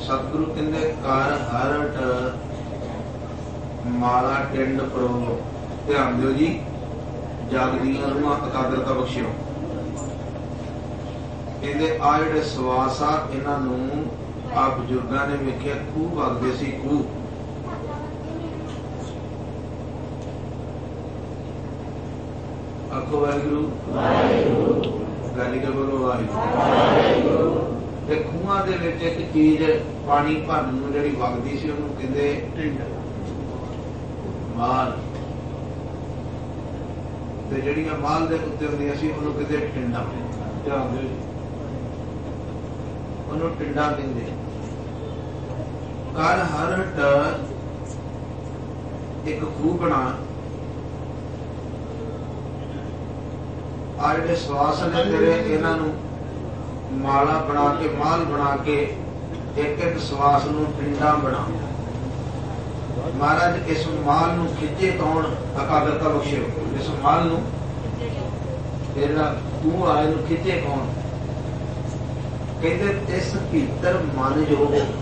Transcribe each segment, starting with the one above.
सतगुरु कहते कर हरट माला टिंड परो। ध्यान दो जी, जागदियां रूहां एकाग्रता बख्शियो। कहते आ जिहड़े सवास आ इन्हां नूं आ बजुर्गां ने वेखिया खूह वगदे सी। खूह आखो वाहिगुरू गल के बोलो वाहिगुरू। ते खूहां दे विच एक चीज पानी भरन नूं जिहड़ी वगदी सी उहनूं कहंदे टिंड माल, ते जिहड़ियां माल दे उत्ते हुंदियां सी उहनूं कहंदे टिंडा। ध्यान दिओ जी, उहनूं टिंडा कहंदे। कर हरट एक खूह बना। आ जिहड़े सवास ने तेरे इन्हां नूं माला बना के माल बना के एक एक सवास नूं टिंडा बना। महाराज इस माल नूं खिचे कौन? एकाग्रता बख्शियो। इस माल नूं तेरा तू आए नूं खिचे कौन? कहते इस भीतर मन जो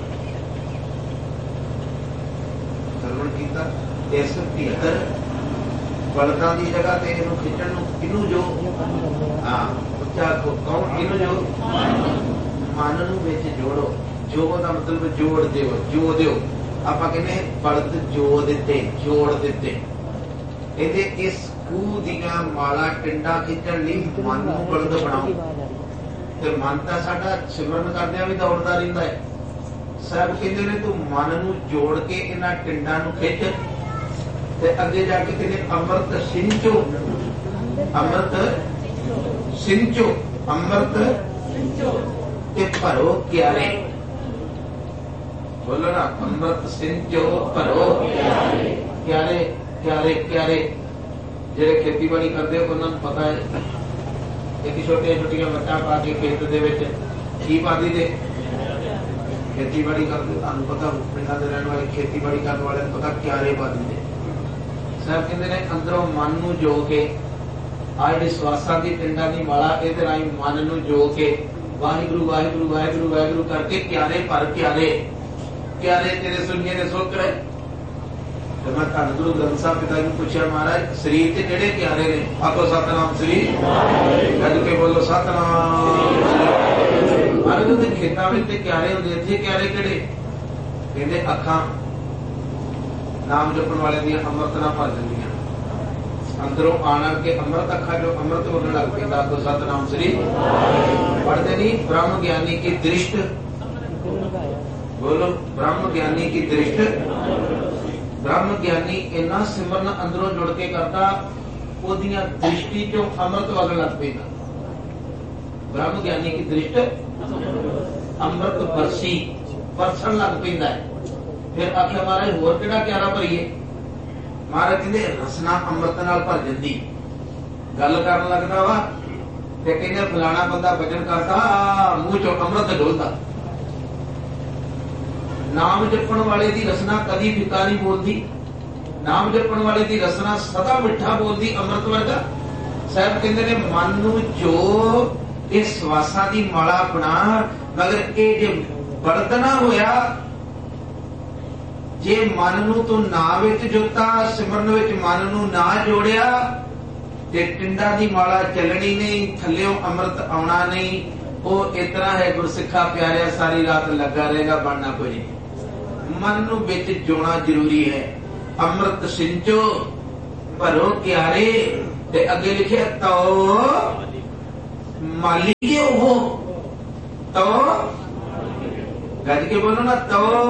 सरवण कीता, इस भीतर बलदां दी जगह ते इहनूं खिचण नूं किनू जो उच्चा कौन? इहनूं जो मन नूं विच जोड़ो। जो दा मतलब जोड़ दिओ, जो दिओ। आपां कहने बलद जो दिते, जोड़ दिते। कहते इस खूह दीआं माला टिंडा खिचण लई मन नूं बलद बनाओ। ते मन तां साडा सिमरन करदिआं भी दौड़दा रहिंदा है। साहब कहंदे ने तू मन नूं जोड़ के इन्हां टिंडां नूं खिच ते अगे जाके कहते अमृत सिंचो। अमृत सिंचो, अमृत ते भरो क्यारे। बोलो ना, अमृत सिंचो भरो क्यारे। क्यारे क्यारे जेड़े खेती बाड़ी करते उन्होंने पता है। एक छोटिया छोटिया वट्टा पा के खेत दे विच की पादी दे खेती बाड़ी करते। तुहानूं पता पिंडां दे रहण वाले खेती बाड़ी करने वाले पता क्यारे पादी दे। साहब कहते हैं अंदरों मन नूं जो के आ जिहड़ी सवासां दी टिंडां दी माला इहदे राहीं मन नूं जो के वाहिगुरू वाहिगुरू वाहिगुरू वाहिगुरू करके क्यारे भर क्यारे। क्यारे तेरे सुनिए ने सुख रहे। तो मैं धन गुरु ग्रंथ साहब पिता जी पूछा महाराज शरीर ते किहड़े क्यारे ने? आखो सतनाम श्री। कह के बोलो सतनाम। महाराज उहदे खेतां विच ते क्यारे हुंदे, इत्थे क्यारे किहड़े? कहंदे अखां नाम जपण वाले दियां अमृत नाल भर जांदियां। अंदरों आना के अमृत अखा जो अमृत वगण लग पैंदा। तो सतनाम श्री पढ़ते नहीं। ब्रह्म ज्ञानी की दृष्ट, बोलो ब्रह्म ज्ञानी की दृष्ट। ब्रह्म ज्ञानी इन्ना सिमरन अंदरों जुड़ के करता, ओदियां दृष्टि चों अमृत वगण लग पैंदा। ब्रह्म ज्ञानी की दृष्ट अमृत बरसी बरसन लग पैंदा है। फिर आखिया महाराज होर किहड़ा क्यारा भरीए? महाराज कहते रसना अमृत नाल भर जांदी। गल करन लगदा वा ते कहंदे फलाना बंदा भजन करदा, मूंह चों अमृत डोलदा। नाम जपण वाले दी रसना कदी फिका नहीं बोलदी। नाम जपण वाले दी रसना सदा मिठा बोलदी, अमृत वर्गा। साहब कहंदे ने मन नूं जो इस सवासां दी माला बना, मगर ये जे बलदना होया, जे मन नूं तू ना विच जोता, सिमरन विच मन नूं ना जोड़िया, ते टिंडा दी माला चलनी नहीं, थल्लियों अमृत आउणा नहीं। वो इतना है गुरसिखा प्यारिया, सारी रात लगा रहेगा, बनना कोई नहीं। मन नूं विच जोड़ना जरूरी है। अमृत सिंचो भरो क्यारे। ते अगे लिखे तो मालियो हो। तो गज के बोलो ना, तो